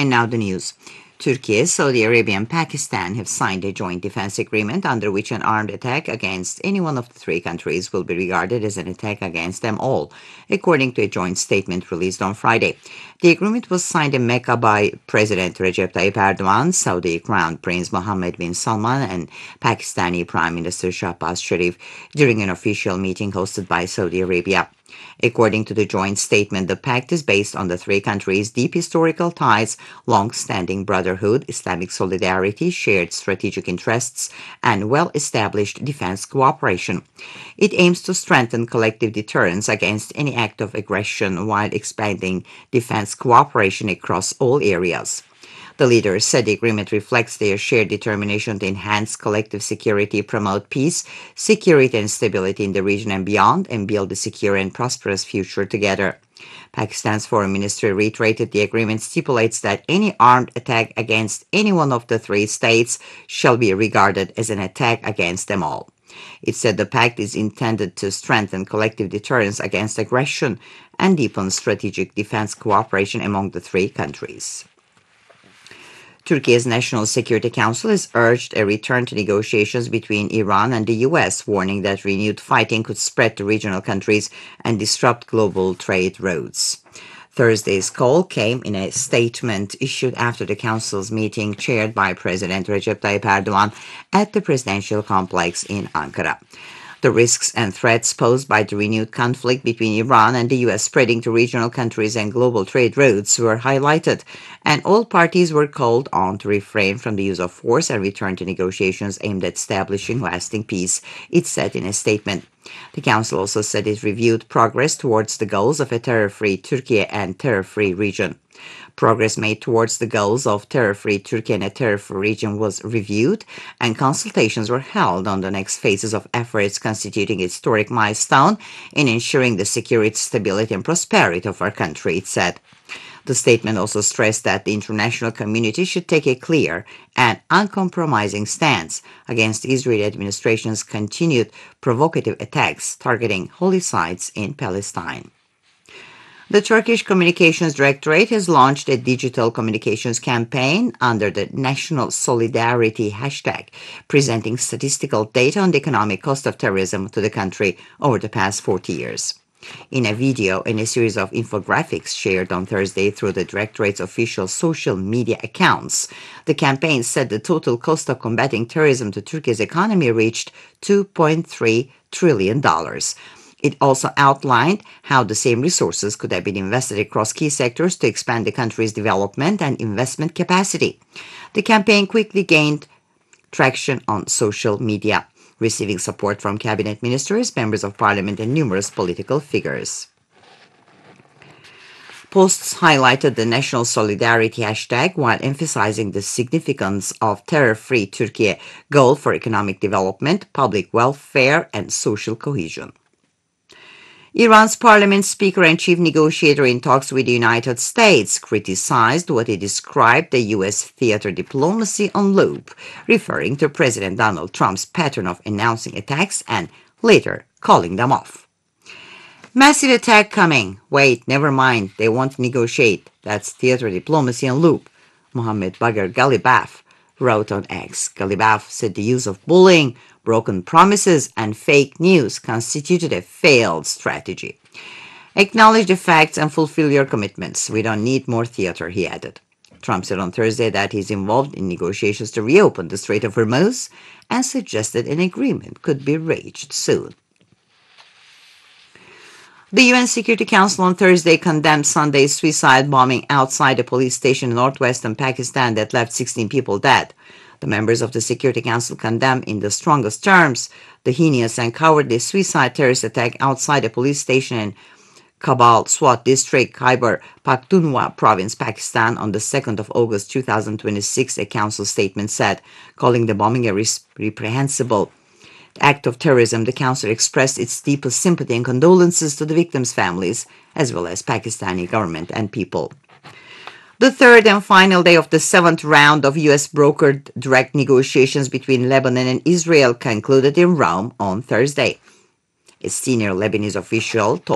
And now the news. Turkey, Saudi Arabia, and Pakistan have signed a joint defense agreement under which an armed attack against any one of the three countries will be regarded as an attack against them all, according to a joint statement released on Friday. The agreement was signed in Mecca by President Recep Tayyip Erdogan, Saudi Crown Prince Mohammed bin Salman, and Pakistani Prime Minister Shahbaz Sharif during an official meeting hosted by Saudi Arabia. According to the joint statement, the pact is based on the three countries' deep historical ties, long-standing brotherhood, Islamic solidarity, shared strategic interests, and well-established defense cooperation. It aims to strengthen collective deterrence against any act of aggression while expanding defense cooperation across all areas. The leaders said the agreement reflects their shared determination to enhance collective security, promote peace, security, and stability in the region and beyond, and build a secure and prosperous future together. Pakistan's foreign ministry reiterated the agreement stipulates that any armed attack against any one of the three states shall be regarded as an attack against them all. It said the pact is intended to strengthen collective deterrence against aggression and deepen strategic defense cooperation among the three countries. Turkey's National Security Council has urged a return to negotiations between Iran and the U.S., warning that renewed fighting could spread to regional countries and disrupt global trade routes. Thursday's call came in a statement issued after the council's meeting chaired by President Recep Tayyip Erdogan at the presidential complex in Ankara. The risks and threats posed by the renewed conflict between Iran and the U.S. spreading to regional countries and global trade routes were highlighted, and all parties were called on to refrain from the use of force and return to negotiations aimed at establishing lasting peace, it said in a statement. The Council also said it reviewed progress towards the goals of a terror-free Turkey and terror-free region. Progress made towards the goals of terror-free Turkey and a terror-free region was reviewed, and consultations were held on the next phases of efforts constituting a historic milestone in ensuring the security, stability, and prosperity of our country, it said. The statement also stressed that the international community should take a clear and uncompromising stance against the Israeli administration's continued provocative attacks targeting holy sites in Palestine. The Turkish Communications Directorate has launched a digital communications campaign under the National Solidarity hashtag, presenting statistical data on the economic cost of terrorism to the country over the past 40 years. In a video and a series of infographics shared on Thursday through the Directorate's official social media accounts, the campaign said the total cost of combating terrorism to Turkey's economy reached $2.3 trillion. It also outlined how the same resources could have been invested across key sectors to expand the country's development and investment capacity. The campaign quickly gained traction on social media, receiving support from cabinet ministers, members of parliament, and numerous political figures. Posts highlighted the National Solidarity hashtag while emphasizing the significance of terror-free Turkey goal for economic development, public welfare, and social cohesion. Iran's parliament speaker and chief negotiator in talks with the United States criticized what he described the U.S. theater diplomacy on loop, referring to President Donald Trump's pattern of announcing attacks and later calling them off. Massive attack coming. Wait, never mind. They won't negotiate. That's theater diplomacy on loop, Mohammed Bagher Ghalibaf wrote on X. Ghalibaf said the use of bullying, broken promises, and fake news constituted a failed strategy. Acknowledge the facts and fulfill your commitments. We don't need more theater, he added. Trump said on Thursday that he's involved in negotiations to reopen the Strait of Hormuz and suggested an agreement could be reached soon. The UN Security Council on Thursday condemned Sunday's suicide bombing outside a police station in northwestern Pakistan that left 16 people dead. The members of the Security Council condemned in the strongest terms the heinous and cowardly suicide terrorist attack outside a police station in Kabul Swat District, Khyber Pakhtunkhwa Province, Pakistan on the 2nd of August 2026, a council statement said, calling the bombing a reprehensible act of terrorism. The council expressed its deepest sympathy and condolences to the victims' families, as well as Pakistani government and people. The third and final day of the seventh round of U.S.-brokered direct negotiations between Lebanon and Israel concluded in Rome on Thursday. A senior Lebanese official told